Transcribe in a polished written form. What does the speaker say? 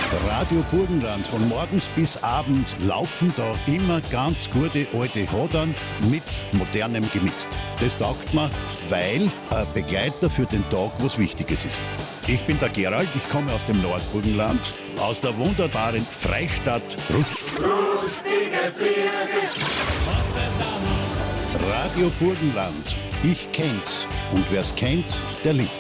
Radio Burgenland, von morgens bis abends laufen da immer ganz gute alte Hodern mit modernem gemixt. Das taugt mir, weil ein Begleiter für den Tag was Wichtiges ist. Ich bin der Gerald, ich komme aus dem Nordburgenland, aus der wunderbaren Freistadt Rust. Lustige Fliege. Radio Burgenland, ich kenn's und wer's kennt, der liebt.